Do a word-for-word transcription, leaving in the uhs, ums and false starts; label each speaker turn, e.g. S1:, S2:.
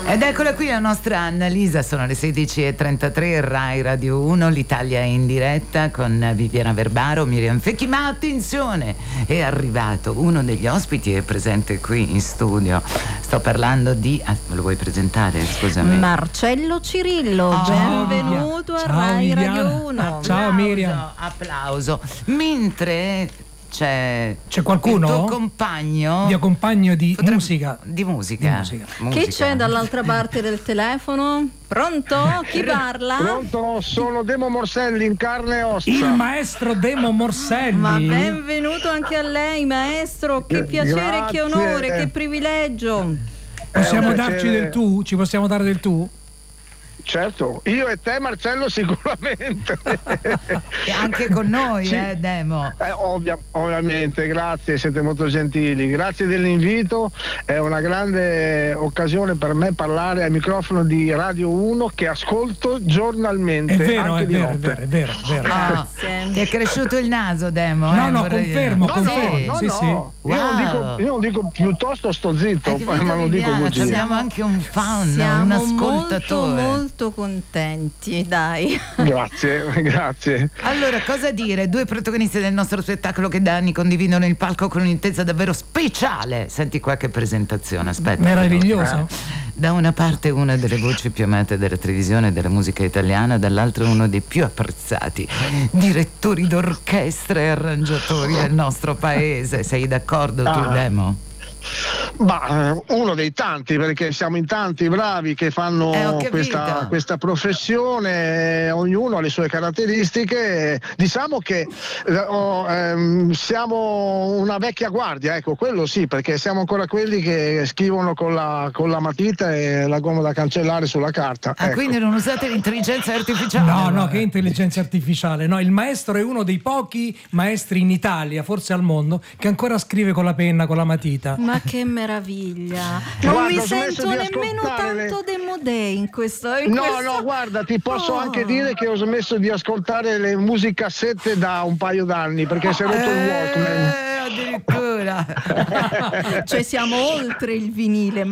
S1: Ed eccola qui la nostra Annalisa, sono le sedici e trentatré, Rai Radio uno, l'Italia è in diretta con Viviana Verbaro, Miriam Fecchi, ma attenzione, è arrivato uno degli ospiti, è presente qui in studio, sto parlando di, ah, me lo vuoi presentare, scusami?
S2: Marcello Cirillo, oh, benvenuto a
S3: Ciao,
S2: Rai
S3: Viviana.
S2: Radio uno.
S3: Ciao
S1: Applauso,
S3: Miriam.
S1: Applauso, mentre c'è,
S3: c'è qualcuno?
S1: il tuo compagno
S3: Mio compagno di
S1: potrebbe,
S3: musica.
S1: Di musica.
S3: Di musica.
S1: musica.
S2: Chi c'è dall'altra parte del telefono? Pronto? Chi parla?
S4: Pronto, sono Demo Morselli in carne e ossa.
S3: Il maestro Demo Morselli.
S2: Ma benvenuto anche a lei, maestro. Che piacere,
S4: Grazie.
S2: che onore, che privilegio.
S3: Possiamo
S4: Eh,
S3: darci
S4: piacere.
S3: del tu? Ci possiamo dare del tu?
S4: Certo, io e te Marcello sicuramente.
S1: E anche con noi,
S4: Sì.
S1: eh, Demo.
S4: Eh, ovvia- ovviamente, grazie, siete molto gentili, grazie dell'invito, è una grande occasione per me parlare al microfono di Radio uno che ascolto giornalmente.
S3: È vero,
S4: anche
S3: è
S4: di
S3: vero, è
S4: notte.
S3: vero, è vero, è vero.
S1: Ah,
S2: Grazie.
S1: ti è cresciuto il naso, Demo?
S3: No,
S1: eh,
S3: no,
S1: vorrei
S3: confermo,
S1: dire.
S4: No,
S3: confermo.
S4: no, no,
S3: Sì,
S4: no.
S3: sì.
S4: Io, non dico,
S1: Wow.
S4: io non dico piuttosto sto zitto,
S1: Hai capito,
S4: ma non dico
S1: Viviana?
S4: bugie.
S1: Siamo anche un fan, un
S2: Siamo
S1: ascoltatore.
S2: molto, molto contenti, dai.
S4: Grazie, grazie.
S1: Allora, cosa dire? Due protagonisti del nostro spettacolo che da anni condividono il palco con un'intesa davvero speciale. Senti qua che presentazione, aspetta.
S3: Meraviglioso.
S1: Da una parte una delle voci più amate della televisione e della musica italiana, dall'altra uno dei più apprezzati direttori d'orchestra e arrangiatori del nostro paese. Sei d'accordo tu,
S4: Ah.
S1: Demo?
S4: Ma eh, uno dei tanti, perché siamo in tanti bravi che fanno
S1: Eh, ho capito.
S4: questa, questa professione, eh, ognuno ha le sue caratteristiche. Diciamo che eh, oh, ehm, siamo una vecchia guardia, ecco, quello sì, perché siamo ancora quelli che scrivono con la, con la matita e la gomma da cancellare sulla carta.
S1: Ah,
S4: ecco.
S1: quindi non usate l'intelligenza artificiale?
S3: No, no, che intelligenza artificiale. No, il maestro è uno dei pochi maestri in Italia, forse al mondo, che ancora scrive con la penna, con la matita.
S2: Ma che meraviglia. Non
S4: Guarda,
S2: mi
S4: ho smesso
S2: sento
S4: di
S2: nemmeno
S4: ascoltare le-
S2: tanto demodé in questo in
S4: No,
S2: questo-
S4: no, guarda, ti posso
S2: Oh.
S4: anche dire che ho smesso di ascoltare le musicassette da un paio d'anni perché si è rotto il Walkman.
S1: Eh, addirittura.
S2: Cioè siamo oltre il vinile.